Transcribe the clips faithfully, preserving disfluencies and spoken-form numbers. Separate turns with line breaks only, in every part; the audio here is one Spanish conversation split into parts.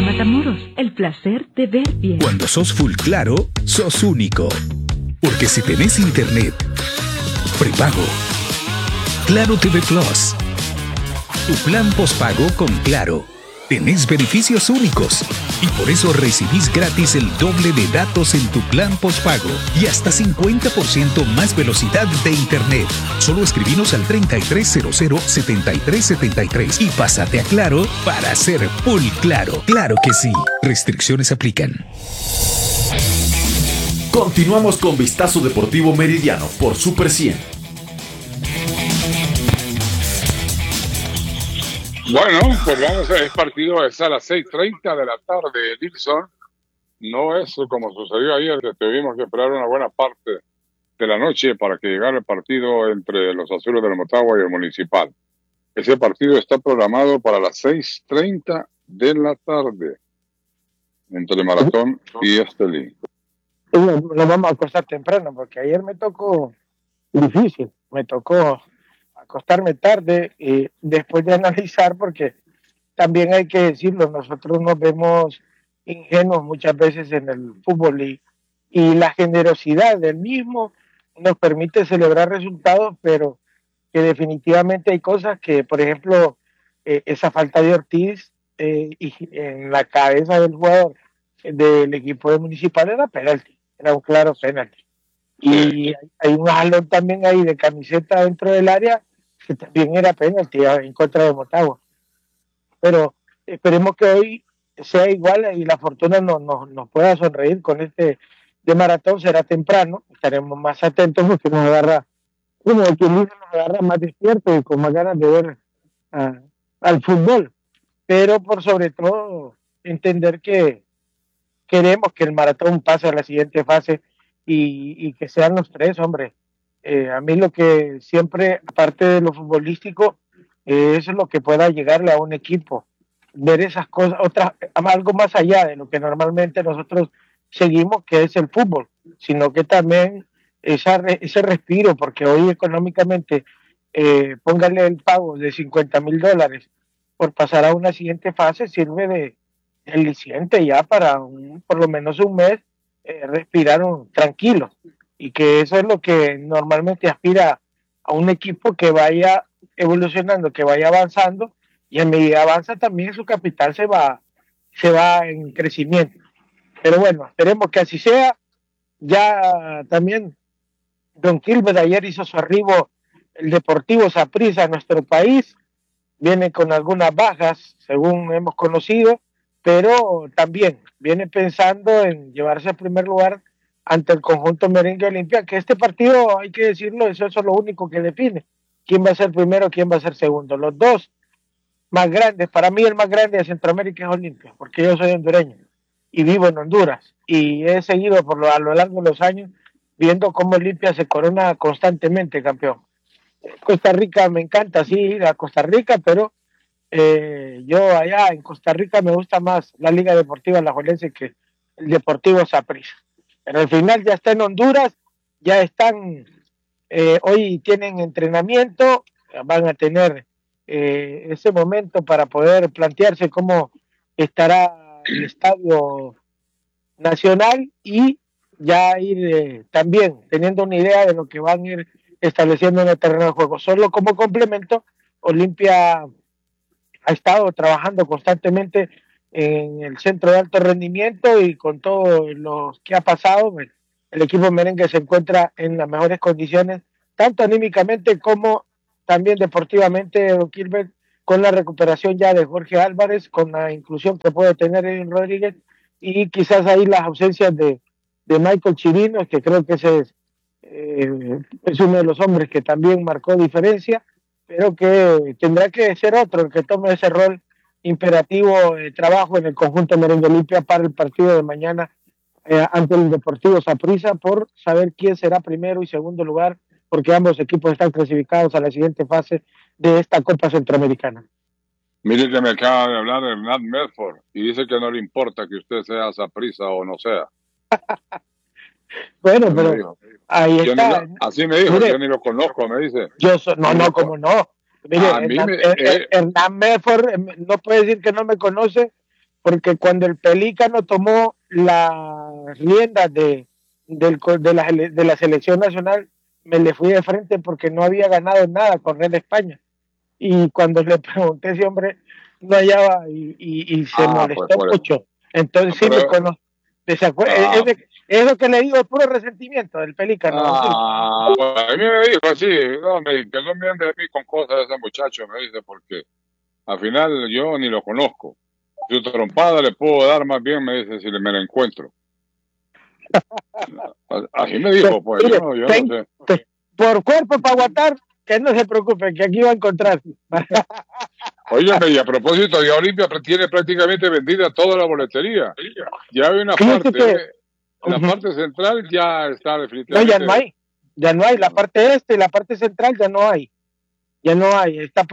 Matamoros, el placer de ver bien.
Cuando sos full claro, sos único. Porque si tenés internet, prepago, Claro T V Plus, tu plan postpago con Claro, tenés beneficios únicos. Y por eso recibís gratis el doble de datos en tu plan postpago y hasta cincuenta por ciento más velocidad de internet. Solo escribinos al treinta y tres cero cero, setenta y tres setenta y tres y pásate a Claro para ser full claro. Claro que sí. Restricciones aplican.
Continuamos con Vistazo Deportivo Meridiano por Super cien.
Bueno, pues vamos a ver, el partido es a las seis treinta de la tarde, Nilsson. No es como sucedió ayer, que tuvimos que esperar una buena parte de la noche para que llegara el partido entre los Azules del Motagua y el Municipal. Ese partido está programado para las seis treinta de la tarde, entre Maratón y Estelí.
Nos vamos a acostar temprano, porque ayer me tocó difícil, me tocó acostarme tarde y después de analizar, porque también hay que decirlo, nosotros nos vemos ingenuos muchas veces en el fútbol y, y la generosidad del mismo nos permite celebrar resultados, pero que definitivamente hay cosas que, por ejemplo, eh, esa falta de Ortiz eh, y en la cabeza del jugador del equipo de Municipal era penalti, era un claro penalti. Y hay, hay un jalón también ahí de camiseta dentro del área que también era penalti en contra de Motagua. Pero esperemos que hoy sea igual y la fortuna nos, nos, nos pueda sonreír con este de Maratón. Será temprano, estaremos más atentos porque nos agarra, como quien dice, nos agarra más despiertos y con más ganas de ver uh, al fútbol. Pero por sobre todo entender que queremos que el Maratón pase a la siguiente fase y, y que sean los tres, hombre. Eh, a mí lo que siempre, aparte de lo futbolístico, eh, eso es lo que pueda llegarle a un equipo, ver esas cosas, otras, algo más allá de lo que normalmente nosotros seguimos, que es el fútbol, sino que también esa, ese respiro, porque hoy económicamente, eh, póngale el pago de cincuenta mil dólares por pasar a una siguiente fase, sirve de, de aliciente ya para un, por lo menos un mes, eh, respirar un, tranquilo. Y que eso es lo que normalmente aspira a un equipo que vaya evolucionando, que vaya avanzando, y a medida avanza también su capital se va, se va en crecimiento. Pero bueno, esperemos que así sea. Ya también Don Kilbert ayer hizo su arribo el Deportivo Saprissa a nuestro país, viene con algunas bajas, según hemos conocido, pero también viene pensando en llevarse al primer lugar ante el conjunto Merengue Olimpia, que este partido, hay que decirlo, eso, eso es lo único que define quién va a ser primero, quién va a ser segundo. Los dos más grandes, para mí el más grande de Centroamérica es Olimpia, porque yo soy hondureño y vivo en Honduras, y he seguido por lo, a lo largo de los años viendo cómo Olimpia se corona constantemente campeón. Costa Rica me encanta, sí, ir a Costa Rica, pero eh, yo allá en Costa Rica me gusta más la Liga Deportiva Alajuelense que el Deportivo Saprissa. Pero al final ya está en Honduras, ya están, eh, hoy tienen entrenamiento, van a tener eh, ese momento para poder plantearse cómo estará el estadio nacional y ya ir eh, también teniendo una idea de lo que van a ir estableciendo en el terreno de juego. Solo como complemento, Olimpia ha estado trabajando constantemente en el centro de alto rendimiento y con todo lo que ha pasado, el equipo merengue se encuentra en las mejores condiciones, tanto anímicamente como también deportivamente, Kilbert, con la recuperación ya de Jorge Álvarez, con la inclusión que puede tener Edwin Rodríguez y quizás ahí las ausencias de, de Michael Chirinos, que creo que ese es, eh, es uno de los hombres que también marcó diferencia, pero que tendrá que ser otro el que tome ese rol imperativo de trabajo en el conjunto Merengue Olimpia para el partido de mañana eh, ante el Deportivo Saprissa, por saber quién será primero y segundo lugar, porque ambos equipos están clasificados a la siguiente fase de esta Copa Centroamericana.
Mire que me acaba de hablar Hernán Medford y dice que no le importa que usted sea Saprissa o no sea.
Bueno, así pero ahí
yo
está.
Lo, así me dijo, mire, yo ni lo conozco, me dice.
Yo so, no, no, como no. Mire, Hernán, me, eh, Hernán Medford no puede decir que no me conoce porque cuando el Pelícano tomó las riendas de, del, de, la, de la selección nacional, me le fui de frente porque no había ganado nada con Red España. Y cuando le pregunté a ese hombre, no hallaba y, y, y se ah, molestó pues, mucho. Entonces no, sí me conozco. Ah, es, de, es lo que le digo, puro resentimiento del Pelícano.
Ah, ¿sí? Bueno, a mí me dijo así, no, me, que no me ande de mí con cosas de ese muchacho, me dice, porque al final yo ni lo conozco. Su trompada le puedo dar más bien, me dice, si me la encuentro. Así me dijo, pues,
mire,
yo, yo
ten,
no sé.
Te, por cuerpo para aguantar, que no se preocupe, que aquí va a encontrar.
Óyeme, y a propósito, ya Olimpia tiene prácticamente vendida toda la boletería. Ya hay una parte, que, la uh-huh. parte central ya está definitivamente.
No, ya no hay, ya no hay, la parte este y la parte central ya no hay, ya no hay. Esta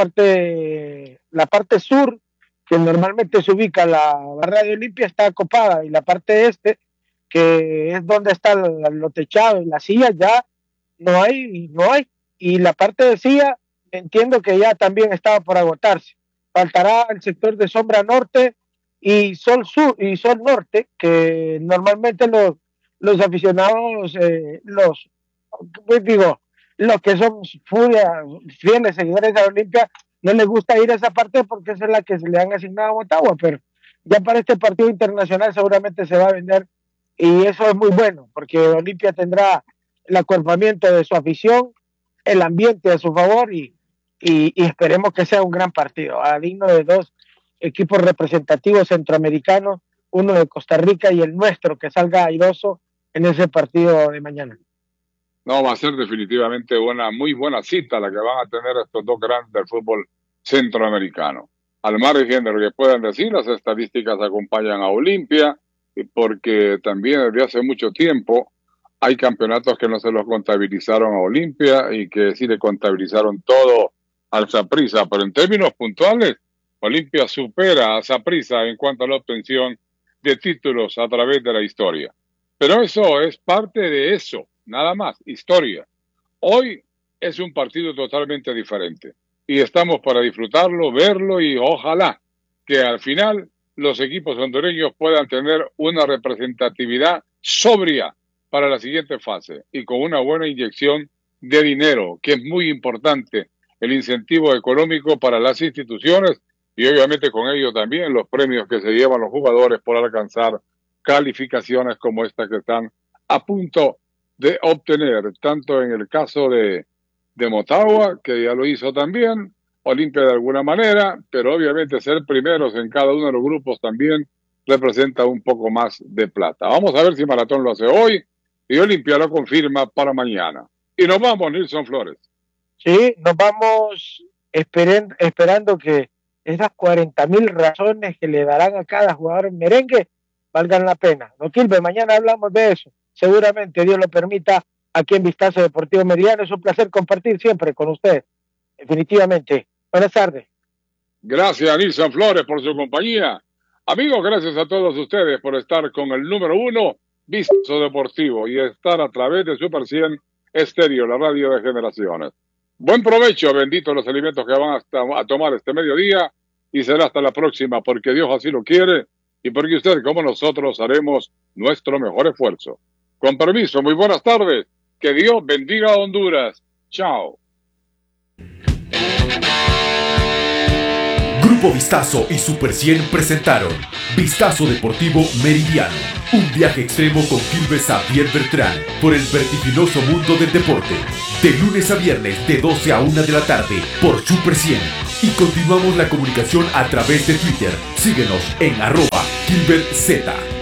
parte, la parte sur, que normalmente se ubica la barra de Olimpia, está acopada, y la parte este, que es donde está lo techado y las sillas, ya no hay, no hay. Y la parte de silla, entiendo que ya también estaba por agotarse. Faltará el sector de Sombra Norte y Sol Sur y Sol Norte, que normalmente los, los aficionados, eh, los, pues digo, los que son furia, fieles seguidores de la Olimpia, no les gusta ir a esa parte porque esa es la que se le han asignado a Motagua, pero ya para este partido internacional seguramente se va a vender, y eso es muy bueno, porque Olimpia tendrá el acuerpamiento de su afición, el ambiente a su favor, y, y, y esperemos que sea un gran partido, digno de dos equipos representativos centroamericanos, uno de Costa Rica y el nuestro, que salga airoso en ese partido de mañana.
No, va a ser definitivamente una muy buena cita la que van a tener estos dos grandes del fútbol centroamericano. Al margen de lo que puedan decir, las estadísticas acompañan a Olimpia, porque también desde hace mucho tiempo hay campeonatos que no se los contabilizaron a Olimpia y que sí le contabilizaron todo al Saprissa, pero en términos puntuales, Olimpia supera a Saprissa en cuanto a la obtención de títulos a través de la historia. Pero eso es parte de eso, nada más, historia. Hoy es un partido totalmente diferente y estamos para disfrutarlo, verlo, y ojalá que al final los equipos hondureños puedan tener una representatividad sobria para la siguiente fase y con una buena inyección de dinero, que es muy importante, el incentivo económico para las instituciones, y obviamente con ello también los premios que se llevan los jugadores por alcanzar calificaciones como esta que están a punto de obtener, tanto en el caso de, de Motagua, que ya lo hizo también, Olimpia de alguna manera, pero obviamente ser primeros en cada uno de los grupos también representa un poco más de plata. Vamos a ver si Maratón lo hace hoy y Olimpia lo confirma para mañana. Y nos vamos, Nilson Flores.
Sí, nos vamos esperen, esperando que esas cuarenta mil razones que le darán a cada jugador en merengue valgan la pena. No, Quilbe, mañana hablamos de eso. Seguramente, Dios lo permita, aquí en Vistazo Deportivo Meridiano. Es un placer compartir siempre con usted. Definitivamente. Buenas tardes.
Gracias, Nilson Flores, por su compañía. Amigos, gracias a todos ustedes por estar con el número uno, Vistazo Deportivo, y estar a través de Super cien Estéreo, la radio de generaciones. Buen provecho, benditos los alimentos que van a, a tomar este mediodía, y será hasta la próxima, porque Dios así lo quiere, y porque usted, como nosotros, haremos nuestro mejor esfuerzo. Con permiso, muy buenas tardes. Que Dios bendiga a Honduras. Chao.
Grupo Vistazo y Super cien presentaron Vistazo Deportivo Meridiano, un viaje extremo con Quilbe Xavier Bertrán por el vertiginoso mundo del deporte, de lunes a viernes de doce a una de la tarde por Super cien. Y continuamos la comunicación a través de Twitter. Síguenos en arroba Quilber Z.